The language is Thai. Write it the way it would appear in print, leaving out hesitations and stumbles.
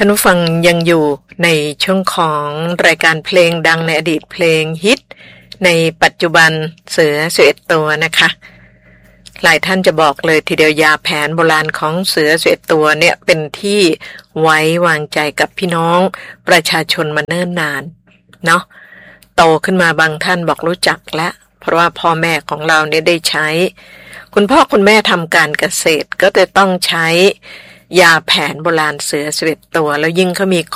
ท่านผู้ฟังยังอยู่ในช่วงของรายการเพลงดังในอดีตเพลงฮิตในปัจจุบันเสือ11ตัวนะคะหลายท่านจะบอกเลยทีเดียวยาแผนโบราณของเสือ11ตัวเนี่ยเป็นที่ไว้วางใจกับพี่น้องประชาชนมาเนิ่นนานเนาะโตขึ้นมาบางท่านบอกรู้จักแล้วเพราะว่าพ่อแม่ของเราเนี่ยได้ใช้คุณพ่อคุณแม่ทำการเกษตรก็จะต้องใช้ยาแผนโบราณเสือ11ตัวแล้วยิ่งเขามี